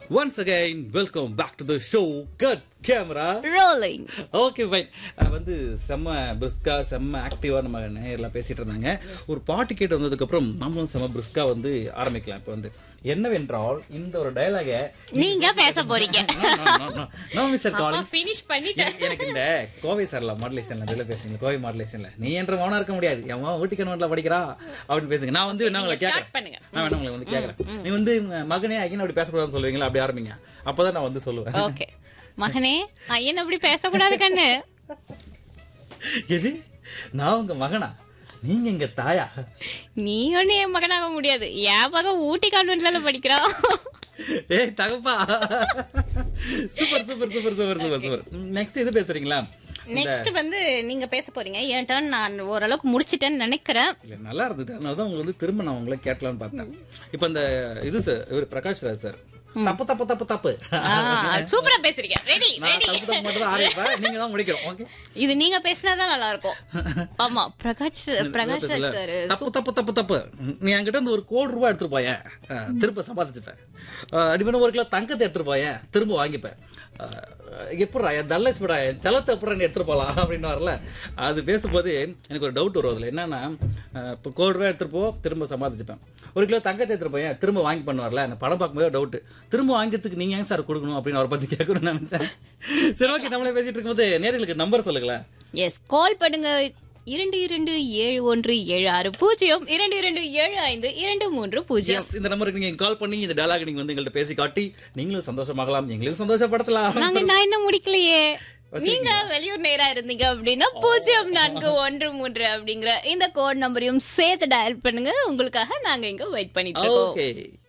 Once again, welcome back to the show. Good camera rolling. Okay, fine. வந்து செம்ம பிரிஸ்கா செம்ம ஆக்டிவா நம்ம நேர்ல பேசிட்டு இருந்தாங்க. ஒரு பாட்டு கேட்டு வந்ததுக்கு அப்புறம் நம்மளும் செம்ம பிரிஸ்கா வந்து ஆரம்பிக்கலாம். இப்போ வந்து என்னவென்றால் இந்த ஒரு டயலாக நீங்க பேச போறீங்க. நோ மிஸ்டர் காலிங் finish பண்ணிட்டேன். எனக்கு இந்த கோவை சார்ல மாடுலேஷன்ல இதெல்லாம் பேசுங்க. கோவை மாடுலேஷன்ல நீ என்ற மௌனம் இருக்க முடியாது. எவன் ஊட்டி கன்வென்ட்ல படிக்கிறா அப்படின்னு பேசுங்க. நான் வந்து என்ன உங்களை கேக்குறேன். நான் வேணா உங்களை வந்து கேக்குறேன். நீ வந்து மகனே ஐயன் அப்படி பேசக்கூடாதுன்னு சொல்லுவீங்களா? அப்படி ஆரம்பிங்க. அப்பதான் நான் வந்து சொல்லுவேன். ஓகே. மகனே ஐயன் அப்படி பேசக்கூடாது கண்ணு. எது? நான் உங்க மகனா? நீங்க எங்க தாயா? நீ ஒண்ணு என் மகனாக முடியாது. என் மகன் ஊட்டி கான்வென்ட்ல படிக்கிறான். ஏய் தகப்பா. Super super super super super super. Next இது பேசுறீங்களா? நெக்ஸ்ட் வந்து நீங்க பேச போறீங்க. என் டர்ன் நான் ஓரளவுக்கு முடிச்சிட்டேன்னு நினைக்கிறேன். இல்ல நல்லா இருந்தது. அதனாலதான் உங்களுக்கு வந்து திரும்ப நான் உங்களை கேட்கலாம்னு பார்த்தேன். இப்ப இந்த இது சார் இவர் பிரகாஷ் ராஜ் சார் தப்பு தப்பு தப்பு தப்பு சூப்பரா பேசுறீங்க. Ready ready. தப்பு தப்பு மட்டும் தான் ஆரம்பிப்பேன். நீங்க தான் முடிக்கணும். ஓகே. இது நீங்க பேசினாதான் நல்லா இருக்கும். ஆமா பிரகாஷ் ராஜ் சார் தப்பு தப்பு தப்பு தப்பு. நீ என்கிட்ட இருந்து ஒரு ₹1,00,00,000 எடுத்துட்டு போயேன், திரும்ப சம்பாதிச்சுப்பேன். அடிப்படை 1 கிலோ தங்கத்தை எடுத்துட்டு போயேன், திரும்ப வாங்கிப்பேன். எப்படா தல்லஸ்படா செலத்தை எப்படி நீ எடுத்துட்டு போலாம் அப்படின்னு வரல. அது பேசும்போது எனக்கு ஒரு டவுட் வரும். அதுல என்னன்னா, இப்போ ₹1,00,00,000 எடுத்துட்டு போ, திரும்ப சம்பாதிச்சுப்பேன். 1 கிலோ தங்கத்தை எடுத்துட்டு போயேன், திரும்ப வாங்கி பண்ணுவார்ல. எனக்கு படம் பார்க்கும்போது டவுட், திரும்ப வாங்கிறதுக்கு நீங்க ஏன் சார் கொடுக்கணும் அப்படின்னு அவரை பத்தி கேட்கணும்னு நினைச்சேன். சரி ஓகே, நம்மளே பேசிட்டு இருக்கும்போது நேர்களுக்கு நம்பர் சொல்லுங்களேன். எஸ், கால் பண்ணுங்க 227176 227523. இந்த நம்பருக்கு நீங்க கால் பண்ணி இந்த டயலாக் நீங்க வந்து எங்கள்ட்ட பேசி காட்டி நீங்களும் சந்தோஷமாகலாம், எங்களையும் சந்தோஷப்படுத்தலாம். நான் இன்னும் முடிக்கலையே. நீங்க வெளியூர் நேரா இருந்தீங்க அப்படின்னா 0413 அப்படிங்கிற இந்த கோட் நம்பரையும் சேர்த்து டயல் பண்ணுங்க. உங்களுக்காக நாங்க இங்க வெயிட் பண்ணிட்டு இருக்கோம்.